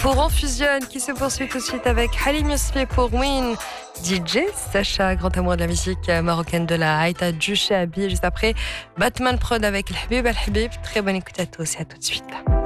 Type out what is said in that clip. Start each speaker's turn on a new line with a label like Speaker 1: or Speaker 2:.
Speaker 1: pour On Fusionne qui se poursuit tout de suite avec Halim Yousfi pour Win. DJ Sacha, grand amour de la musique marocaine de la Haïta Djouchabi. Juste après, Batman Prod avec El Habib El Habib. Très bonne écoute à tous et à tout de suite.